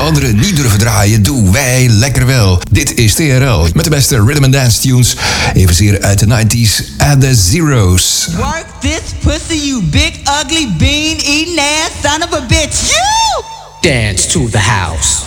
anderen niet durven draaien, doen wij lekker wel. Dit is TRL met de beste rhythm and dance tunes, evenzeer uit de 90s at the Zeros. Work this pussy, you big ugly bean eating ass son of a bitch, you! Dance to the house.